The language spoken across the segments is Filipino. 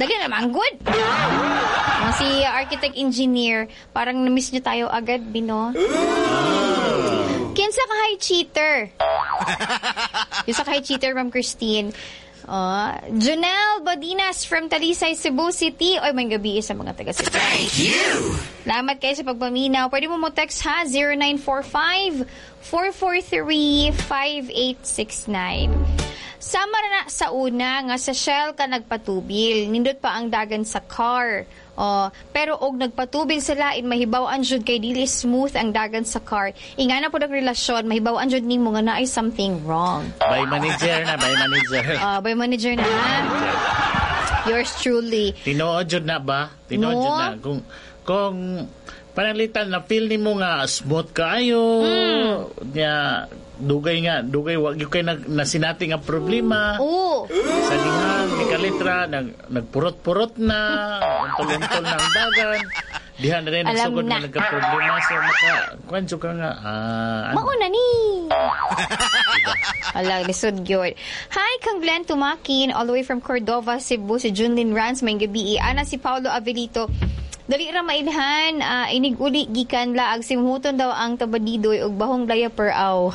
Dali naman, good. Si architect engineer, parang na-miss niyo tayo agad, Bino. Kinsa ka hi cheater? Yung sa hi cheater, Ma'am Christine. Jonelle Bodinas from Talisay, Cebu City. Oy, may gabi sa mga taga Cebu. Thank you! Salamat kayo sa pagpaminaw. Pwede mo text ha, 0945-443-5869. Sama na sa una nga sa Shell ka nagpatubil. Nindot pa ang dagan sa car. Pero og nagpatubil sila in mahibaw-an jud kay dili smooth ang dagan sa car. Ingana po ang relasyon, mahibaw-an jud nimo nga naay something wrong. By manager na. By manager na. Yours truly. Tinuod jud na ba? Tinuod jud na. Kung panalitan na feel nimo nga smooth kayo. Dugay wag gyud kay nasinati nga problema. Sa dihan ni kalitra nagpurot-purot na, untol-untol na ang dagan. Dihan na rin nagsugod na nagka-problema so kwanso ka nga. Mauna ni. Ala, lisod gyud. Hi, kang Glenn Tumakin all the way from Cordova, Cebu, si Junlin Rans, may gabi. Ana si Paulo Avelito. Dali ra mailhan, inig uli gikan laag simhuton daw ang tabadidoy og bahong diaper aw.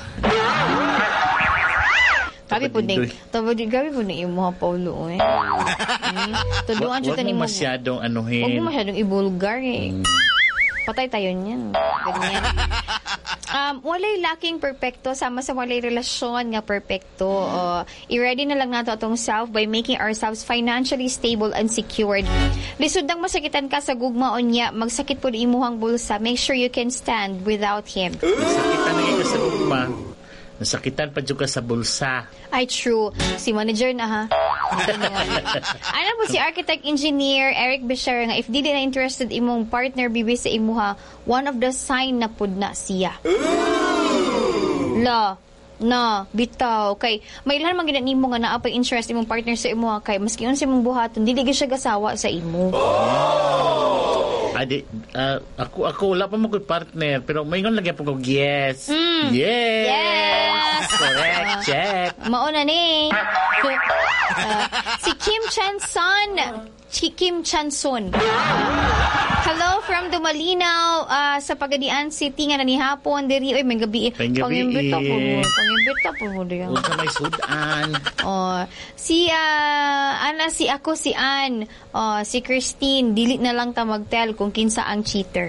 Gabi po ning imo Paulo eh. Tudungan jud ni mo. Masyadong anuhin. Wag mo masyadong ibulgar eh. Patay tayo niyan. Ganyan. Walay laking perpekto sama sa walay relasyon nga perpekto. I-ready na lang nato atong self by making ourselves financially stable and secured. Lisod nang masakitan ka sa gugma unya, magsakit po imuhang bulsa. Make sure you can stand without him. Masakitan na ka sa gugma. Nasakitan pa dyan ka sa bulsa. Ay, true. Si manager na, ha? Ano po si architect engineer Eric Becerra nga if dili na interested imong partner bibi sa imuha, one of the sign na pud na siya. Bitaw. Kay, may ilan man ginanimo nga naa pa interest imong partner sa imuha kay maski unsa imong buhaton, dili gyud siya gasawa sa imo. Ako wala pa mo ko'y partner pero mayroon lagi po ko yes. Yes. Correct. Check. Mauna ni. Si Kim Chanson. Hello from Dumalinaw sa Pagadian City nga nanihapon diri oy may gabi. Pangimbita po mo diyan. Huwag ka may sudan. Si Ann. Si Christine, dili na lang ta magtel kung kinsa ang cheater.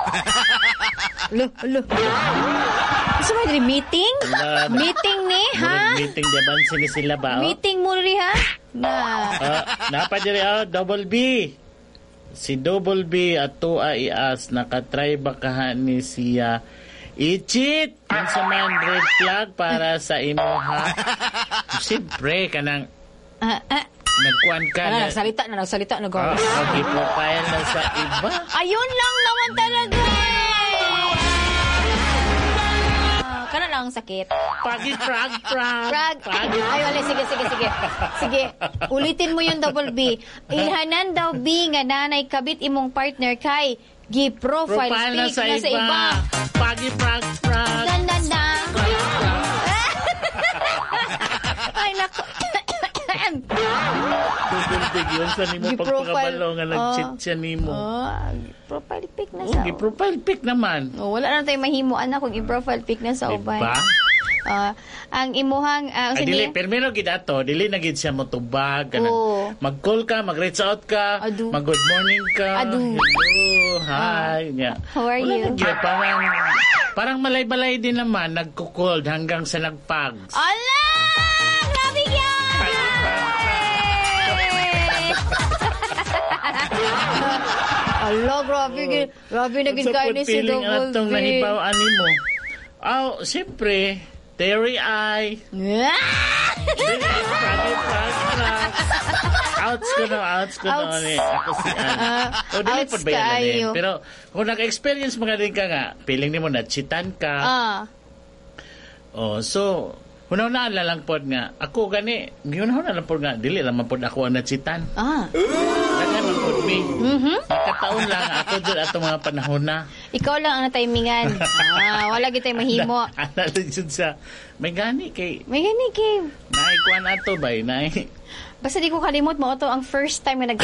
Lo. Gusto mo yung meeting? Meeting ni, ha? Meeting diyan sila ba? Meeting mo rin, ha? Napa diri Double B. Si Double B ato ias nakatry baka ni siya i-cheat sa man red flag para sa imo ha. Siyempre kanang nagkuan ka na nagsalita na guys. Okay, profile na sa iba. Ayun lang naman talaga. Kana lang sakit. Frag. Ay, wala. Sige. Ulitin mo yung Double B. Ilhanan daw B nga nanay kabit imong partner kay gi-profile na sa iba. Frag. Ay, nako. Yun sa nimo pagpakabalo nga nag-cheat siya nimo. Profile pic na sa. Profile pic naman. Wala na tayong mahimuan na kung i-profile pic na sa ubay. Diba? Ang imuhang dili permiro gid ato, dili na gid siya motubag kanang mag-call ka, mag-reach out ka, mag-good morning ka. Hello, hi. How are you? Parang malay-balay din naman nagko-call hanggang sa nagpags. Ala! Grabe yan! Ala, grabe na gid kayo ni si Double B. Atong nahibaw-an nimo. Siyempre, Terry I. Outs ko na. Ako si Ann. Dili po ba yan? Pero kung naka-experience mo nga din ka nga, feeling nimo na chitan ka. So, hunaw-na lang po nga. Ako gani, hunaw-na lang po nga. Dili naman po ako ang nachitan. Gani naman po me. Nakataon lang ako dyan ato mga panahon na. Ikaw lang ang natimingan. Wala kita mahimo. Analog sa may gani kay. Naikuan ato ba? Basta di ko kalimot mo ito ang first time na